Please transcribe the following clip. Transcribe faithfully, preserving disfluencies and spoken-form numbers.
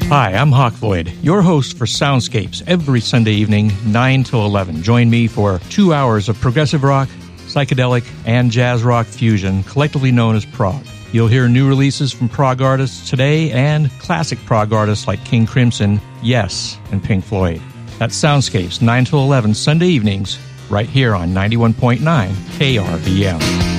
Hi, I'm Hawk Void, your host for Soundscapes every Sunday evening, nine till eleven. Join me for two hours of progressive rock, psychedelic, and jazz rock fusion, collectively known as prog. You'll hear new releases from prog artists today and classic prog artists like King Crimson, Yes, and Pink Floyd. That's Soundscapes, nine till eleven, Sunday evenings, right here on ninety-one point nine K R V M.